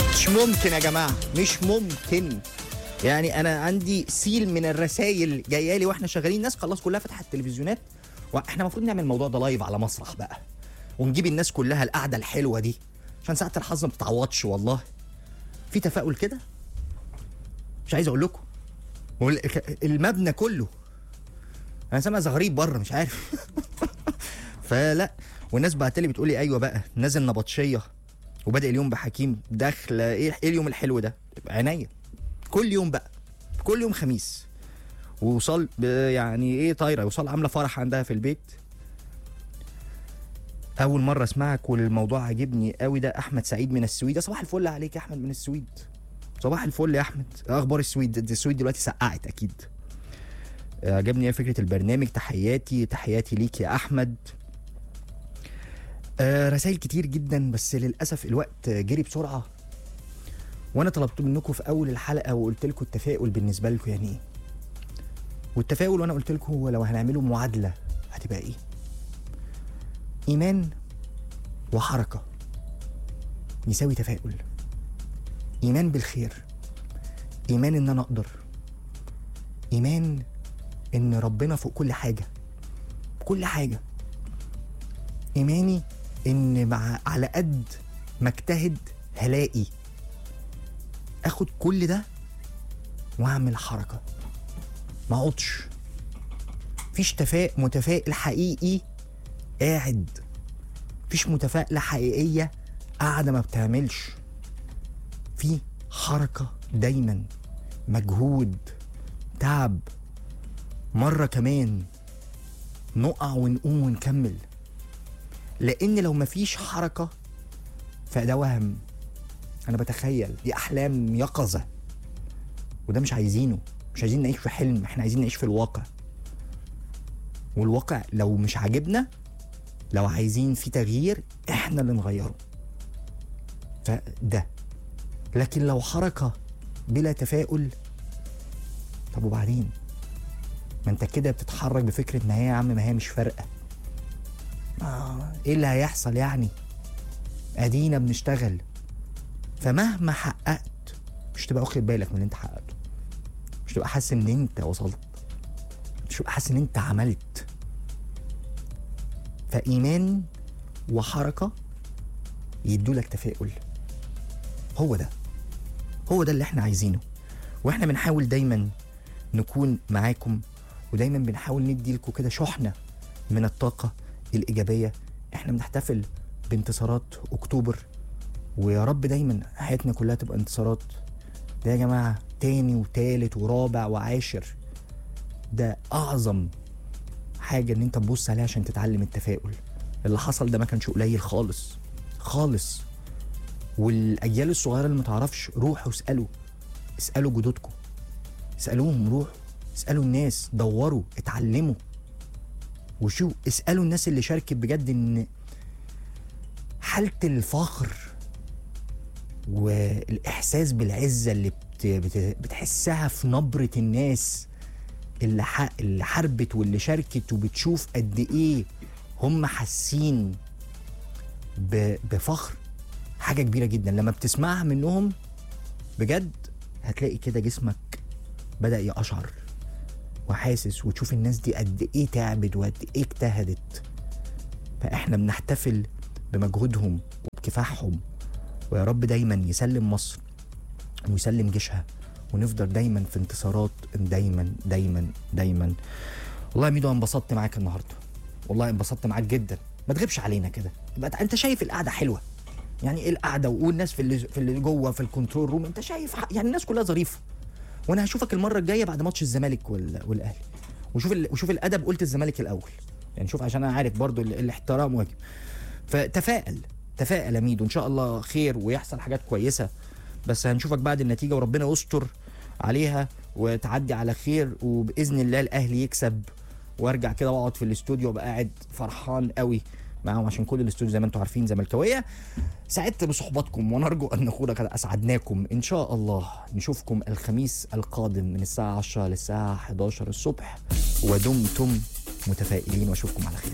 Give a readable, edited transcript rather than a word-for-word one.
مش ممكن يا جماعه، مش ممكن. يعني انا عندي سيل من الرسائل جايه لي واحنا شغالين، الناس خلاص كلها فتحت التلفزيونات، واحنا المفروض نعمل الموضوع ده لايف على مسرح بقى، ونجيب الناس كلها القعده الحلوه دي، عشان ساعه الحظ ما بتتعوضش. والله في تفاؤل كده، مش عايز اقول لكم. المبنى كله انا سامع زغريب بره، مش عارف. فلا، والناس بعت لي بتقول لي ايوه بقى نازل نبطشيه وبادئ اليوم بحكيم، داخله ايه اليوم الحلو ده؟ عينيا كل يوم بقى، كل يوم خميس. ووصل يعني ايه طايره، وصل عامله فرح عندها في البيت. اول مره اسمعك والموضوع عجبني قوي. ده احمد سعيد من السويد. صباح الفل عليك يا احمد من السويد. صباح الفل يا احمد. اخبار السويد؟ السويد دلوقتي سقعت اكيد. عجبني فكره البرنامج. تحياتي ليك يا احمد. رسائل كتير جدا، بس للاسف الوقت جري بسرعه، وانا طلبت منكم في اول الحلقه وقلت لكم التفاؤل بالنسبه لكم يعني ايه. والتفاؤل وانا قلت لكم لو هنعمله معادله هتبقى ايه؟ ايمان وحركه يساوي تفاؤل. ايمان بالخير، ايمان ان انا اقدر، ايمان ان ربنا فوق كل حاجه، كل حاجه. ايماني ان على قد ما اجتهد هلاقي، اخد كل ده واعمل حركه، ما اقعدش. فيش متفائل حقيقي قاعد، فيش متفائله حقيقيه قاعده ما بتعملش. في حركه دايما، مجهود، تعب، مره كمان نقع ونقوم ونكمل. لان لو مفيش حركه فده وهم، انا بتخيل، دي احلام يقظه، وده مش عايزينه. مش عايزين نعيش في حلم، احنا عايزين نعيش في الواقع. والواقع لو مش عاجبنا، لو عايزين في تغيير، احنا اللي نغيره. فده. لكن لو حركه بلا تفاؤل، طب وبعدين؟ ما انت كده بتتحرك بفكره ما هي يا عم، ما هي مش فارقه، ايه اللي هيحصل يعني؟ ادينا بنشتغل. فمهما حققت مش تبقى واخد بالك من اللي انت حققته، مش تبقى حاسس ان انت وصلت، مش تبقى حاسس ان انت عملت. فايمان وحركه يدولك تفاؤل. هو ده اللي احنا عايزينه. واحنا بنحاول دايما نكون معاكم، ودايما بنحاول ندي لكم كده شحنه من الطاقه الايجابيه. احنا بنحتفل بانتصارات اكتوبر، ويا رب دايما حياتنا كلها تبقى انتصارات. ده يا جماعه تاني وتالت ورابع وعاشر، ده اعظم حاجه ان انت تبص عليها عشان تتعلم التفاؤل. اللي حصل ده ما كانش قليل خالص خالص. والاجيال الصغيره اللي ما تعرفش، روحوا اسالوا جدودكم، اسالوهم، روحوا اسالوا الناس، دوروا، اتعلموا، وشو اسالوا الناس اللي شاركت بجد. ان حاله الفخر والاحساس بالعزه اللي بتحسها في نبره الناس اللي حاربت واللي شاركت، وبتشوف قد ايه هم حاسين بفخر، حاجه كبيره جدا. لما بتسمعها منهم بجد هتلاقي كده جسمك بدأ يقشعر وحاسس، وتشوف الناس دي قد ايه تعبت وقد ايه اجتهدت. فاحنا بنحتفل بمجهودهم وبكفاحهم. ويا رب دايما يسلم مصر ويسلم جيشها، ونفضل دايما في انتصارات، دايما دايما دايما. والله يا ميدو انبسطت معاك النهارده، والله انبسطت معاك جدا. ما تغيبش علينا كده، يبقى انت شايف القعده حلوه يعني. ايه القعده والناس في اللي جوه في الكنترول روم، انت شايف يعني الناس كلها ظريفه. وانا هشوفك المره الجايه بعد ماتش الزمالك والاهلي، وشوف الادب. قلت الزمالك الاول يعني، شوف عشان انا عارف برضو الاحترام واجب. فتفائل يا ميدو، ان شاء الله خير ويحصل حاجات كويسه. بس هنشوفك بعد النتيجه، وربنا يستر عليها وتعدي على خير، وباذن الله الاهلي يكسب، وارجع كده واقعد في الاستوديو وابقى قاعد فرحان قوي معاهم، عشان كل الاستوديو زي ما انتم عارفين زملكاويه. سعدت بصحبتكم، ونرجو ان نكون قد اسعدناكم. ان شاء الله نشوفكم الخميس القادم من الساعه 10 للساعه 11 الصبح، ودمتم متفائلين، واشوفكم على خير.